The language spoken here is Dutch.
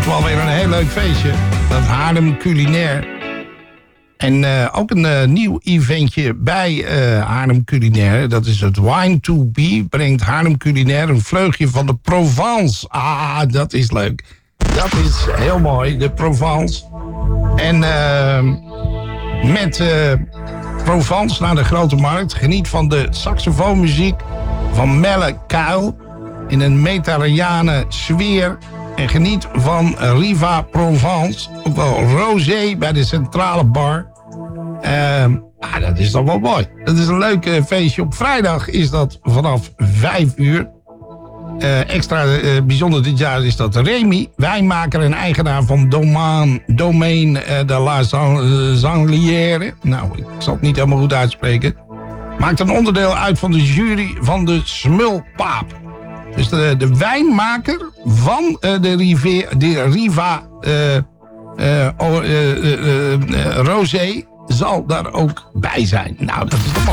wel weer een heel leuk feestje. Dat Haarlem Culinair. En ook een nieuw eventje bij Haarlem Culinair. Dat is het Wine to Be. Brengt Haarlem Culinair een vleugje van de Provence. Ah, dat is leuk. Dat is heel mooi, de Provence. En met Provence naar de Grote Markt. Geniet van de saxofoonmuziek van Melle Kuil. In een mediterrane sfeer. En geniet van Riva Provence. Ook wel rosé bij de centrale bar. Dat is toch wel mooi. Dat is een leuk feestje. Op vrijdag is dat vanaf 5 uur. Extra bijzonder dit jaar is dat Remy, wijnmaker en eigenaar van Domaine de la Zanglière. Nou, ik zal het niet helemaal goed uitspreken. Maakt een onderdeel uit van de jury van de Smulpaap. Dus de wijnmaker van de Riva Rosé zal daar ook bij zijn. Nou, dat is toch mooi.